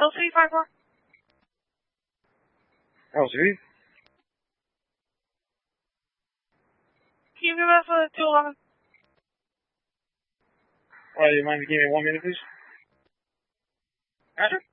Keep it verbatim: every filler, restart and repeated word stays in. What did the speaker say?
L C five four. L C? Can you give us a two eleven? Alright, you mind to give me one minute, please? Roger.